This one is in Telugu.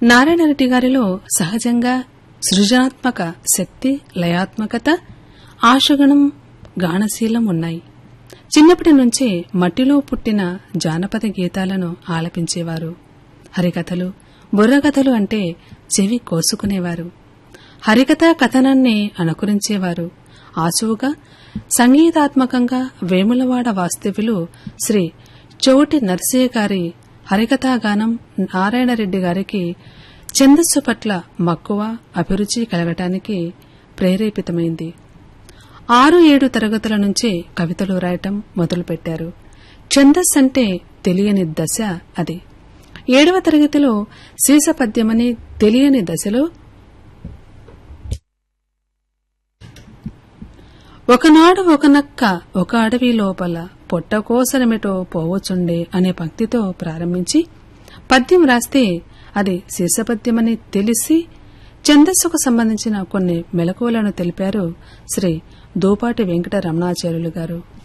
నారాయణరెడ్డి గారిలో సహజంగా సృజనాత్మక శక్తి, లయాత్మకత, ఆశగుణం, గానశీలం ఉన్నాయి. చిన్నప్పటి నుంచే మట్టిలో పుట్టిన జానపద గీతాలను ఆలపించేవారు. హరికథలు, బుర్రకథలు అంటే చెవి కోసుకునేవారు. హరికథా కథనాన్ని అనుకరించేవారు. ఆసువుగా సంగీతాత్మకంగా వేములవాడ వాస్తవ్యులు శ్రీ చోటి నర్సయ్య గారి హరికథాగానం నారాయణరెడ్డి గారికి ఛందస్సు పట్ల మక్కువ, అభిరుచి కలగటానికి ప్రేరేపితమైంది. 6-7 తరగతుల నుంచే కవితలు రాయటం మొదలుపెట్టారు. ఛందస్సు అంటే తెలియని దశ అది. 7వ తరగతిలో సీసపద్యమని తెలియని దశలో ఒకనాడు ఒక నక్క ఒక అడవి లోపల పొట్టకోసరమిటో పోవచుండే అనే పంక్తితో ప్రారంభించి పద్యం రాస్తే అది శీర్షపద్యమని తెలిసి ఛందస్సుకు సంబంధించిన కొన్ని మెలకువలను తెలిపారు శ్రీ దూపాటి వెంకట రమణాచార్యులు గారు.